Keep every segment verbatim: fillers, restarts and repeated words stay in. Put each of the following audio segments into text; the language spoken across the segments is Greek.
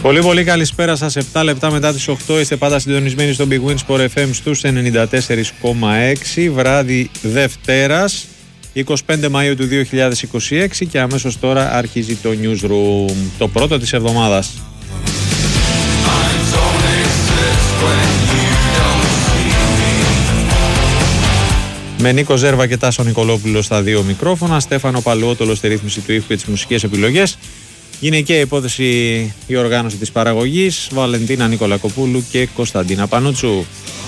Πολύ πολύ καλησπέρα σας. επτά λεπτά μετά τις οκτώ είστε πάντα συντονισμένοι στο Big Win Sport εφ εμ στους ενενήντα τέσσερα κόμμα έξι. Βράδυ Δευτέρας είκοσι πέντε Μαΐου του δύο χιλιάδες είκοσι έξι και αμέσως τώρα αρχίζει το Newsroom, το πρώτο της εβδομάδας. Με Νίκο Ζέρβα και Τάσο Νικολόπουλο στα δύο μικρόφωνα, Στέφανο Παλαιότολο στη ρύθμιση του ήχου και τις μουσικές επιλογές. Γυναικεία υπόθεση η οργάνωση της παραγωγής, Βαλεντίνα Νικολακοπούλου και Κωνσταντίνα Πανούτσου.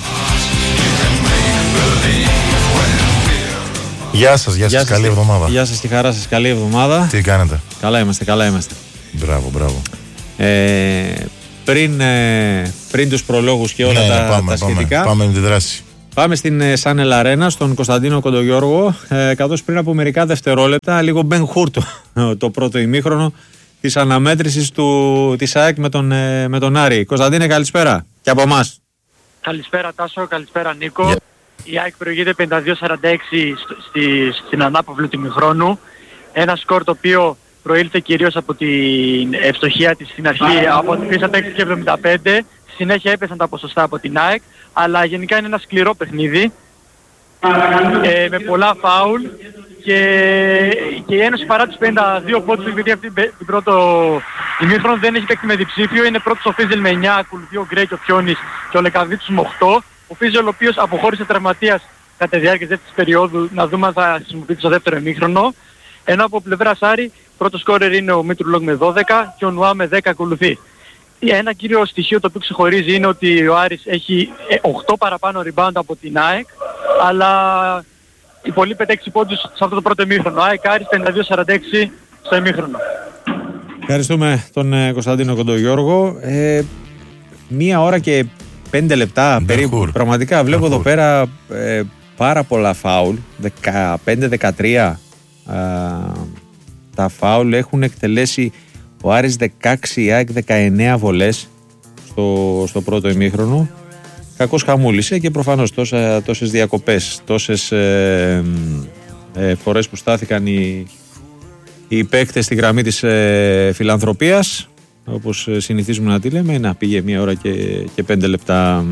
Γεια σας, γεια, γεια σας, καλή εβδομάδα. Γεια σας και χαρά σας, καλή εβδομάδα. Τι κάνετε? Καλά είμαστε, καλά είμαστε. Μπράβο, μπράβο. Ε, πριν, ε, πριν τους προλόγους και όλα ναι, τα, πάμε, τα σχετικά. Πάμε, πάμε με τη δράση. Πάμε στην Sun El Arena, στον Κωνσταντίνο Κοντογιώργο, ε, καθώς πριν από μερικά δευτερόλεπτα, λίγο Μπεν Χουρ το, το πρώτο ημίχρονο της αναμέτρησης του, της ΑΕΚ με τον, ε, με τον Άρη. Κωνσταντίνε, καλησπέρα και από εμάς. Καλησπέρα Τάσο, καλησπέρα Νίκο. Yeah. Η ΑΕΚ προηγείται πενήντα δύο σαράντα έξι στη, στην ανάπαυλη του ημιχρόνου. Ένα σκορ το οποίο προήλθε κυρίως από την ευστοχία της στην αρχή, από την πίσα έξι και εβδομήντα πέντε. Στη συνέχεια έπεσαν τα ποσοστά από την ΑΕΚ, αλλά γενικά είναι ένα σκληρό παιχνίδι ε, με πολλά φάουλ και, και η Ένωση παρά τους πενήντα δύο πόντους επειδή αυτή την πρώτο ημίχρονο δεν έχει παίξει με διψήφιο. Είναι πρώτος ο Φίζελ με εννιά, ακολουθεί ο Γκρέι και ο Φιόνης και ο Λεκαβίτσος με οκτώ. Ο Φίζελ ο οποίος αποχώρησε τραυματίας κατά τη διάρκεια της δεύτερης περίοδου, να δούμε αν θα χρησιμοποιήσει στο δεύτερο ημίχρονο. Ενώ από πλευράς Άρη πρώτος σκόρερ είναι ο Μήτρου Λόγκ με δώδεκα και ο Νουά με δέκα ακολουθεί. Ένα κύριο στοιχείο το οποίο ξεχωρίζει είναι ότι ο Άρης έχει οκτώ παραπάνω rebound από την ΑΕΚ, αλλά υπολείπεται έξι πόντους σε αυτό το πρώτο ημίχρονο. ΑΕΚ Άρης πενήντα δύο σαράντα έξι στο ημίχρονο. Ευχαριστούμε τον ε, Κωνσταντίνο Κοντογιώργο. Ε, μία ώρα και πέντε λεπτά Μπεν περίπου. Χουρ. Πραγματικά βλέπω εδώ πέρα ε, πάρα πολλά φάουλ. δεκαπέντε δεκατρία ε, τα φάουλ έχουν εκτελέσει. Ο Άρης δεκαέξι, η ΑΕΚ δεκαεννέα βολές στο, στο πρώτο ημίχρονο. Κακώς χαμούλησε και προφανώς τόσα, τόσες διακοπές, τόσες ε, ε, φορές που στάθηκαν οι, οι παίκτες στη γραμμή της ε, φιλανθρωπίας, όπως συνηθίζουμε να τη λέμε, να πήγε μία ώρα και, και πέντε λεπτά.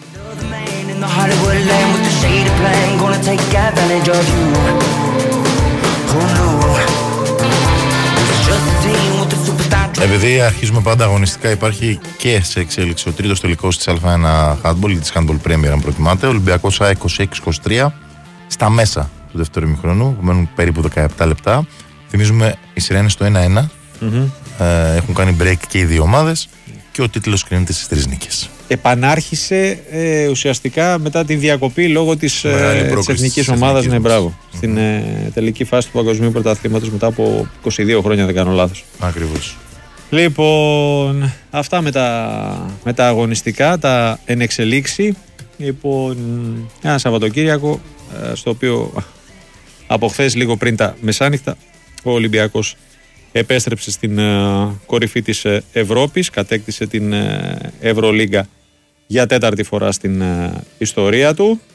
Επειδή αρχίζουμε πάντα αγωνιστικά, υπάρχει και σε εξέλιξη ο τρίτος τελικός της Α ένα Handball ή της Handball Premier, αν προτιμάτε. Ολυμπιακός ΑΕΚ είκοσι έξι είκοσι τρία στα μέσα του δεύτερου ημιχρονού, μένουν περίπου δεκαεπτά λεπτά. Θυμίζουμε οι σιρένες στο ένα ένα. Mm-hmm. Ε, έχουν κάνει break και οι δύο ομάδες και ο τίτλος κρίνεται στις τρεις νίκες. Επανάρχισε ε, ουσιαστικά μετά τη διακοπή λόγω της, ε, της εθνικής ομάδας. Ναι, μπράβο. Mm-hmm. Στην ε, τελική φάση του Παγκοσμίου Πρωταθλήματος μετά από είκοσι δύο χρόνια, δεν κάνω λάθος. Ακριβώς. Λοιπόν, αυτά με τα, με τα αγωνιστικά, τα εν εξελίξη. Λοιπόν, ένα Σαββατοκύριακο στο οποίο από χθες λίγο πριν τα μεσάνυχτα ο Ολυμπιακός επέστρεψε στην uh, κορυφή της uh, Ευρώπης, κατέκτησε την uh, Ευρωλίγκα για τέταρτη φορά στην uh, ιστορία του.